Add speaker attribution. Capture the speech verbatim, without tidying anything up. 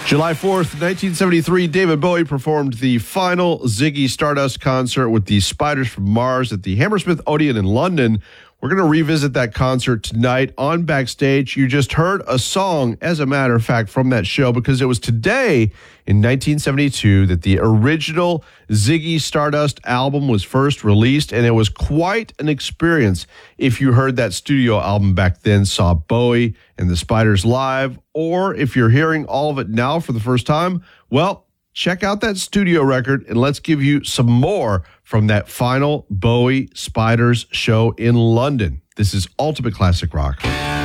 Speaker 1: July fourth, nineteen seventy-three, David Bowie performed the final Ziggy Stardust concert with the Spiders from Mars at the Hammersmith Odeon in London. We're going to revisit that concert tonight on Backstage. You just heard a song, as a matter of fact, from that show because it was today in nineteen seventy-two that the original Ziggy Stardust album was first released, and it was quite an experience if you heard that studio album back then, saw Bowie and the Spiders live, or if you're hearing all of it now for the first time, well, check out that studio record, and let's give you some more from that final Bowie Spiders show in London. This is Ultimate Classic Rock.